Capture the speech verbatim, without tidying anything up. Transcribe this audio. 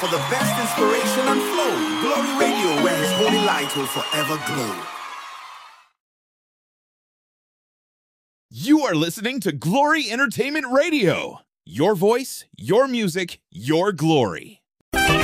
for the best inspiration and flow. Glory Radio, where His holy light will forever glow. You are listening to Glory Entertainment Radio. Your voice, your music, your glory.